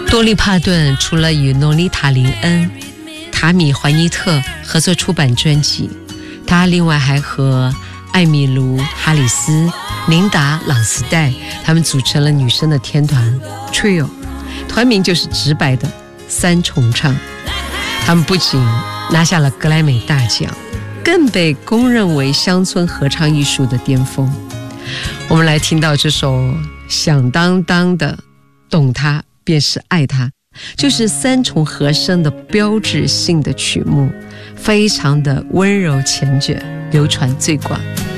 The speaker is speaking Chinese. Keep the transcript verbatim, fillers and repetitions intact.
多利帕顿除了与诺丽塔·林恩、塔米·怀尼特合作出版专辑，他另外还和艾米卢·哈里斯、琳达·朗斯代他们组成了女生的天团 Trio， 团名就是直白的三重唱。他们不仅拿下了格莱美大奖，更被公认为乡村合唱艺术的巅峰。我们来听到这首响当当的懂他便是爱他，就是三重和声的标志性的曲目，非常的温柔缱绻，流传最广。